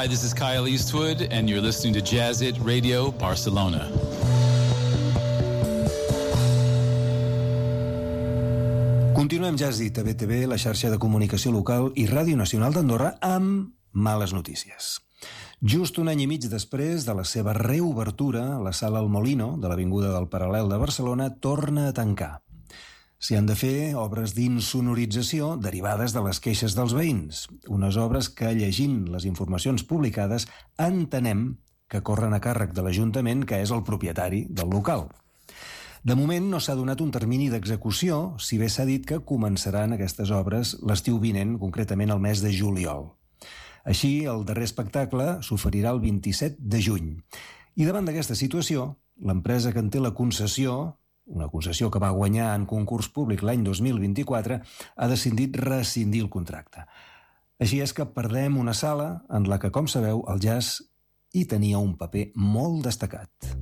Hi, this is Kyle Eastwood, and you're listening to Jazz It Radio Barcelona. Continuem Jazz It a BTV, la xarxa de comunicació local i Ràdio Nacional d'Andorra, amb males notícies. Just un any i mig després de la seva reobertura, la Sala El Molino, de l'Avinguda del Paral·lel de Barcelona, torna a tancar. S'hi han de fer obres d'insonorització derivades de les queixes dels veïns. Unes obres que, llegint les informacions publicades, entenem que corren a càrrec de l'Ajuntament, que és el propietari del local. De moment no s'ha donat un termini d'execució, si bé s'ha dit que començaran aquestes obres l'estiu vinent, concretament el mes de juliol. Així, el darrer espectacle s'oferirà el 27 de juny. I davant d'aquesta situació, l'empresa que en té la concessió, una concessió que va guanyar en concurs públic l'any 2024, ha decidit rescindir el contracte. Així és que perdem una sala en la que, com sabeu, el jazz hi tenia un paper molt destacat.